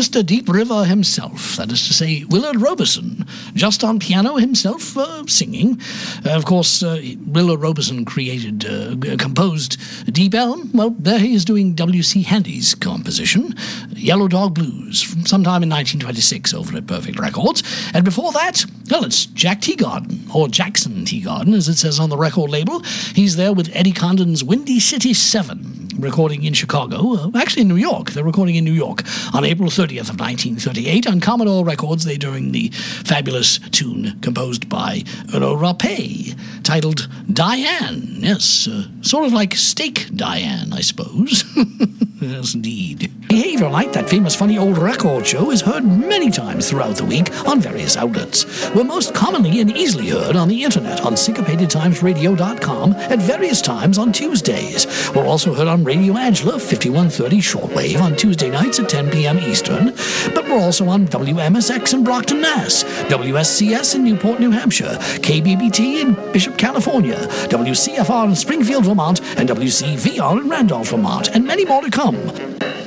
Mr. Deep River himself, that is to say, Willard Robeson, just on piano himself, singing. Of course, Willard Robeson composed Deep Elm. Well, there he is doing W.C. Handy's composition, Yellow Dog Blues, from sometime in 1926 over at Perfect Records. And before that, well, it's Jack Teagarden, or Jackson Teagarden, as it says on the record label. He's there with Eddie Condon's Windy City 7, recording in Chicago, actually in New York. They're recording in New York on April 30th of 1938 on Commodore Records. They're doing the fabulous tune composed by Earl Rapé, titled Diane. Yes, sort of like Steak Diane, I suppose. Yes, indeed. Behavior Like, that famous funny old record show, is heard many times throughout the week on various outlets. We're most commonly and easily heard on the internet on syncopatedtimesradio.com at various times on Tuesdays. We're also heard on Radio Angela 5130 shortwave on Tuesday nights at 10 p.m. Eastern, but we're also on WMSX in Brockton, Mass., WSCS in Newport, New Hampshire, KBBT in Bishop, California, WCFR in Springfield, Vermont, and WCVR in Randolph, Vermont, and many more to come.